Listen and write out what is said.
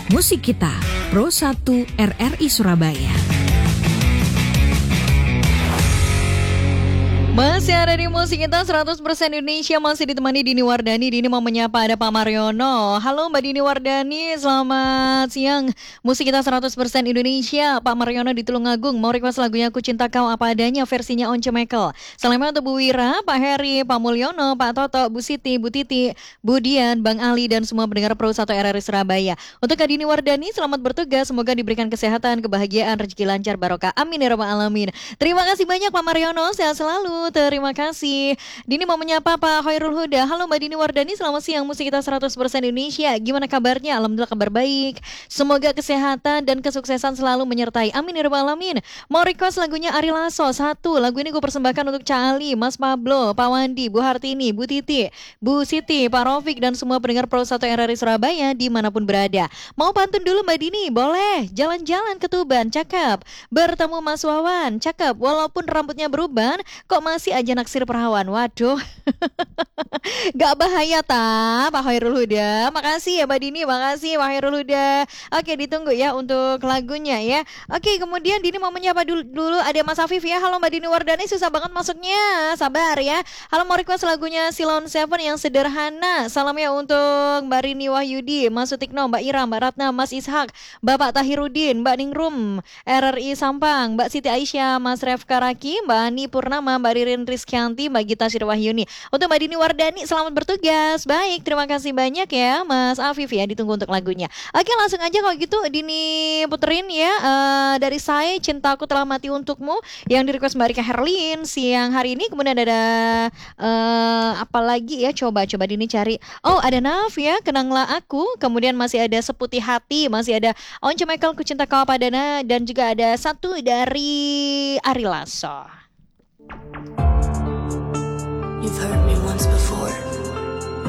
Musik Kita, Pro 1 RRI Surabaya. Masih ada di Musik Kita 100% Indonesia, masih ditemani Dini Wardani. Dini mau menyapa ada Pak Mariono. Halo Mbak Dini Wardani, selamat siang. Musik Kita 100% Indonesia. Pak Mariono di Tulungagung mau request lagunya Ku Cinta Kau Apa Adanya versinya Once Mekel. Salamnya untuk Bu Wira, Pak Heri, Pak Mulyono, Pak Toto, Bu Siti, Bu Titi, Bu Dian, Bang Ali dan semua pendengar Pro 1 RRI Surabaya. Untuk Kak Dini Wardani, selamat bertugas. Semoga diberikan kesehatan, kebahagiaan, rezeki lancar, barokah. Amin ya rabbal alamin. Terima kasih banyak Pak Mariono, sehat selalu. Terima kasih. Dini mau menyapa Pak Khairul Huda. Halo Mbak Dini Wardani, selamat siang. Musik Kita 100% Indonesia. Gimana kabarnya? Alhamdulillah kabar baik. Semoga kesehatan dan kesuksesan selalu menyertai. Amin ya rabbal alamin. Mau request lagunya Ari Lasso 1. Lagu ini gue persembahkan untuk Ca Ali, Mas Pablo, Pak Wandi, Bu Hartini, Bu Titi, Bu Siti, Pak Rofik dan semua pendengar Pro 1 RRI Surabaya dimanapun berada. Mau pantun dulu Mbak Dini? Boleh. Jalan-jalan ke Tuban, cakep. Bertemu Mas Wawan, cakep. Walaupun rambutnya beruban, kok masih aja naksir perawan. Waduh. Gak bahaya ta Pak Khairul Huda. Makasih ya Mbak Dini, makasih Pak Khairul Huda. Oke, ditunggu ya untuk lagunya ya. Oke, kemudian Dini mau menyapa dulu ada Mas Afif ya. Halo Mbak Dini Wardani, susah banget masuknya. Sabar ya. Halo, mau request lagunya Silon Seven yang sederhana. Salamnya untuk Mbak Rini Wahyudi, Mas Sutikno, Mbak Ira, Mbak Ratna, Mas Ishak, Bapak Tahirudin, Mbak Ningrum, RRI Sampang, Mbak Siti Aisyah, Mas Refka Raki, Mbak Ani Purnama, Mbak Ririn Rizkyanti, Mbak Gita Sirwahyuni. Untuk Mbak Dini Wardani, selamat bertugas. Baik, terima kasih banyak ya Mas Afif ya, ditunggu untuk lagunya. Oke, langsung aja kalau gitu Dini puterin ya dari saya Cintaku Telah Mati Untukmu yang di request Mbak Rika Herlin siang hari ini. Kemudian ada apa lagi ya, coba Dini cari. Oh, ada Naf ya, Kenanglah Aku. Kemudian masih ada Seputih Hati, masih ada Once Mekel, Ku Cinta Kau Apa Adanya, dan juga ada satu dari Ari Lasso. You've heard